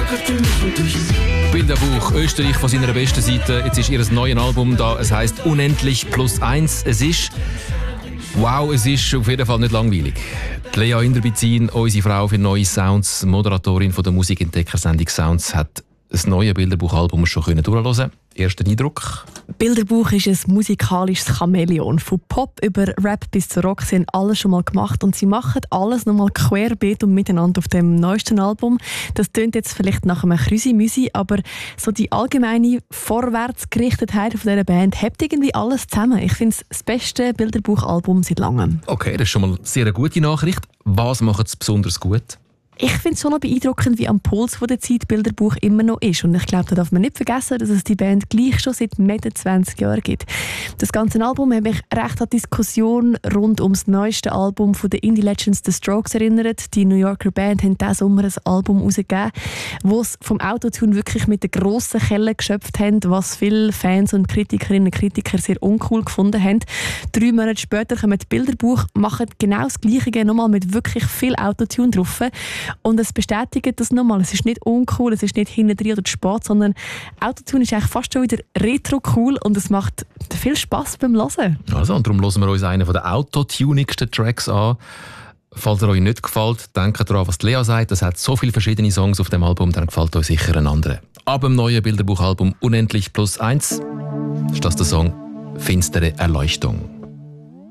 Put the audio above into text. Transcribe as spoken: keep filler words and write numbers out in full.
Bilderbuch, Österreich von seiner besten Seite. Jetzt ist ihr neues Album da. Es heisst Unendlich plus eins. Es ist, wow, es ist auf jeden Fall nicht langweilig. Die Lea Inderbizin, unsere Frau für neue Sounds, Moderatorin von der Musikentdecker-Sendung Sounds, hat das neue Bilderbuchalbum schon durchhören. Erster Eindruck? Bilderbuch ist ein musikalisches Chamäleon. Von Pop über Rap bis zu Rock, sie haben alles schon mal gemacht und sie machen alles nochmal querbeet und miteinander auf dem neuesten Album. Das tönt jetzt vielleicht nach einem Krüsi-Müsi, aber so die allgemeine Vorwärtsgerichtetheit von dieser Band hebt irgendwie alles zusammen. Ich finde es das beste Bilderbuchalbum seit langem. Okay, das ist schon mal sehr eine gute Nachricht. Was macht es besonders gut? Ich finde es schon noch beeindruckend, wie am Puls von der Zeit Bilderbuch immer noch ist. Und ich glaube, da darf man nicht vergessen, dass es die Band gleich schon seit mehr als zwanzig Jahren gibt. Das ganze Album hat mich recht an die Diskussion rund um das neueste Album von den Indie Legends The Strokes erinnert. Die New Yorker Band haben diesen Sommer ein Album herausgegeben, wo es vom Autotune wirklich mit der grossen Kelle geschöpft haben, was viele Fans und Kritikerinnen und Kritiker sehr uncool gefunden haben. Drei Monate später kommen die Bilderbuch, machen genau das Gleiche, nochmal mit wirklich viel Autotune drauf. Und es bestätigt das nochmal. Es ist nicht uncool, es ist nicht hinten drin oder zu spät, sondern Autotune ist eigentlich fast schon wieder retro-cool und es macht viel Spass beim Hören. Also, und darum hören wir uns einen der autotunigsten Tracks an. Falls er euch nicht gefällt, denkt daran, was Lea sagt. Es hat so viele verschiedene Songs auf dem Album, dann gefällt euch sicher ein anderer. Ab dem neuen Bilderbuchalbum Unendlich plus eins ist das der Song «Finstere Erleuchtung».